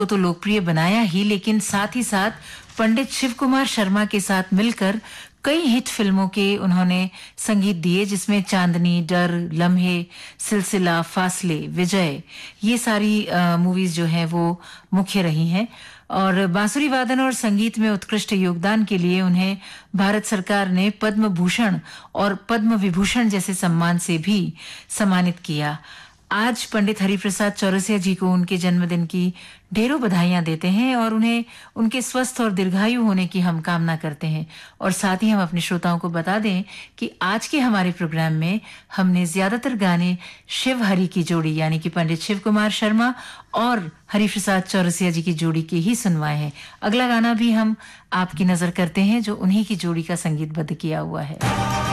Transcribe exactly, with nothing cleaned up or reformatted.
को तो लोकप्रिय बनाया ही, लेकिन साथ ही साथ पंडित शिव कुमार शर्मा के साथ मिलकर कई हिट फिल्मों के उन्होंने संगीत दिए, जिसमें चांदनी, डर, लम्हे, सिलसिला, फासले, विजय, ये सारी मूवीज जो हैं वो मुख्य रही हैं। और बांसुरी वादन और संगीत में उत्कृष्ट योगदान के लिए उन्हें भारत सरकार ने पद्म भूषण और पद्म विभूषण जैसे सम्मान से भी सम्मानित किया। आज पंडित हरिप्रसाद चौरसिया जी को उनके जन्मदिन की ढेरों बधाइयां देते हैं और उन्हें उनके स्वस्थ और दीर्घायु होने की हम कामना करते हैं। और साथ ही हम अपने श्रोताओं को बता दें कि आज के हमारे प्रोग्राम में हमने ज्यादातर गाने शिव हरि की जोड़ी यानी कि पंडित शिव कुमार शर्मा और हरिप्रसाद चौरसिया जी की जोड़ी के ही सुनवाए हैं। अगला गाना भी हम आपकी नजर करते हैं जो उन्हीं की जोड़ी का संगीतबद्ध किया हुआ है।